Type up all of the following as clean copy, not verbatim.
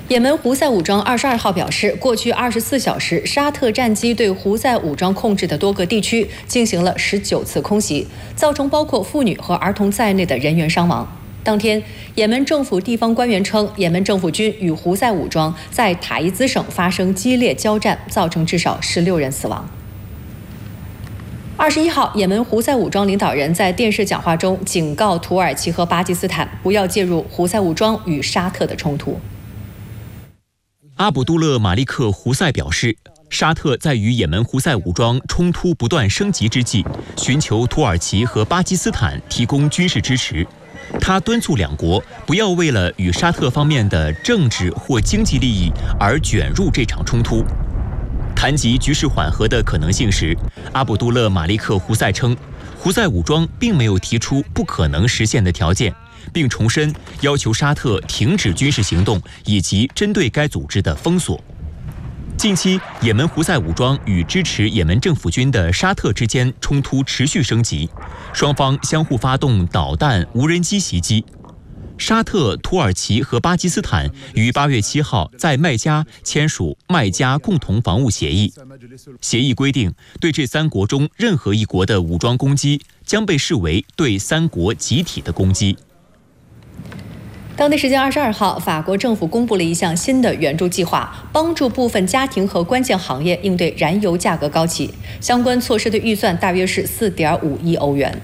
也门胡塞武装22号表示，过去24小时，沙特战机对胡塞武装控制的多个地区进行了19次空袭，造成包括妇女和儿童在内的人员伤亡。当天，也门政府地方官员称，也门政府军与胡塞武装在塔伊兹省发生激烈交战，造成至少16人死亡。21号，也门胡塞武装领导人在电视讲话中警告土耳其和巴基斯坦不要介入胡塞武装与沙特的冲突。 阿卜杜勒·马利克·胡塞表示，沙特在与也门胡塞武装冲突不断升级之际，寻求土耳其和巴基斯坦提供军事支持。他敦促两国不要为了与沙特方面的政治或经济利益而卷入这场冲突。谈及局势缓和的可能性时，阿卜杜勒·马利克·胡塞称，胡塞武装并没有提出不可能实现的条件，并重申要求沙特停止军事行动以及针对该组织的封锁。近期，也门胡塞武装与支持也门政府军的沙特之间冲突持续升级，双方相互发动导弹、无人机袭击。沙特、土耳其和巴基斯坦于8月7号在麦加签署麦加共同防务协议。协议规定，对这3国中任何一国的武装攻击将被视为对3国集体的攻击。 当地时间22号，法国政府公布了一项新的援助计划，帮助部分家庭和关键行业应对燃油价格高企。相关措施的预算大约是4.5亿欧元。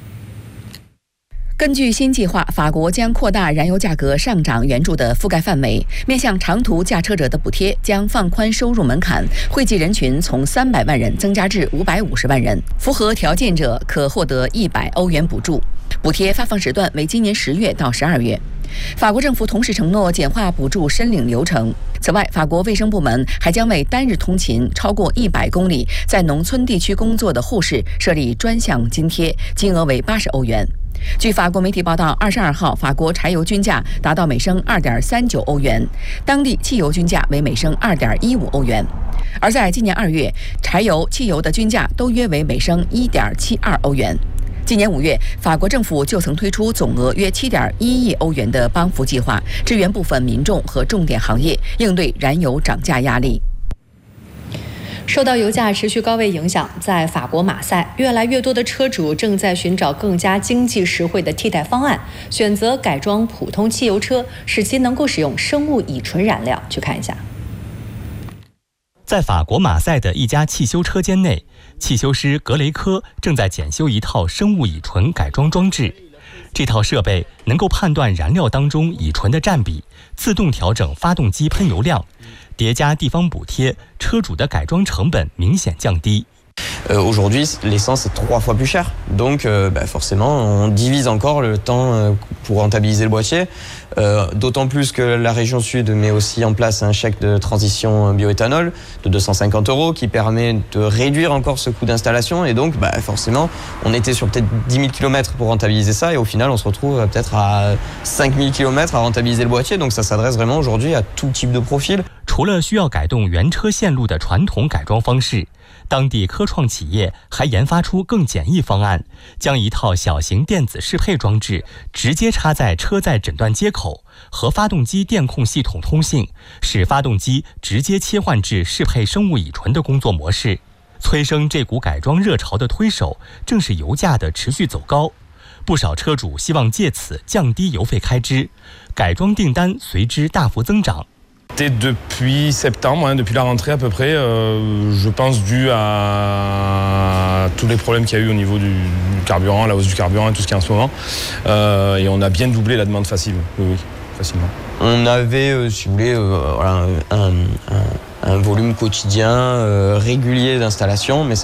根据新计划，法国将扩大燃油价格上涨援助的覆盖范围，面向长途驾车者的补贴将放宽收入门槛，惠及人群从300万人增加至550万人，符合条件者可获得100欧元补助。补贴发放时段为今年10月到12月。法国政府同时承诺简化补助申领流程。此外，法国卫生部门还将为单日通勤超过100公里在农村地区工作的护士设立专项津贴，金额为80欧元。据法国媒体报道，22号，法国柴油均价达到每升2.39欧元，当地汽油均价为每升2.15欧元。而在今年2月，柴油、汽油的均价都约为每升1.72欧元。今年5月，法国政府就曾推出总额约7.1亿欧元的帮扶计划，支援部分民众和重点行业，应对燃油涨价压力。 受到油价持续高位影响，在法国马赛，越来越多的车主正在寻找更加经济实惠的替代方案，选择改装普通汽油车，使其能够使用生物乙醇燃料。去看一下。 在法国马赛的一家汽修车间内，汽修师格雷科正在检修一套生物乙醇改装装置。这套设备能够判断燃料当中乙醇的占比，自动调整发动机喷油量，叠加地方补贴，车主的改装成本明显降低。 Aujourd'hui, l'essence est 3 fois plus chère, donc forcément, on divise encore le temps pour rentabiliser le boîtier. D'autant plus que la région sud met aussi en place un chèque de transition bioéthanol de 250 € qui permet de réduire encore ce coût d'installation. Et donc, forcément, on était sur peut-être 10 000 km pour rentabiliser ça, et au final, on se retrouve peut-être à 5 000 km à rentabiliser le boîtier. Donc ça s'adresse vraiment aujourd'hui à tout type de profil. 除了需要改动原车线路的传统改装方式，当地科创企业还研发出更简易方案，将一套小型电子适配装置直接插在车载诊断接口，和发动机电控系统通信，使发动机直接切换至适配生物乙醇的工作模式。催生这股改装热潮的推手，正是油价的持续走高。不少车主希望借此降低油费开支，改装订单随之大幅增长。 Depuis septembre, depuis la rentrée à peu près, je pense dû à tous les problèmes qu'il y a eu au niveau du carburant, la hausse du carburant et tout ce qu'il y a en ce moment. Et on a bien doublé la demande facile, oui, facilement. On avait, si vous voulez, un volume quotidien régulier d'installation, mais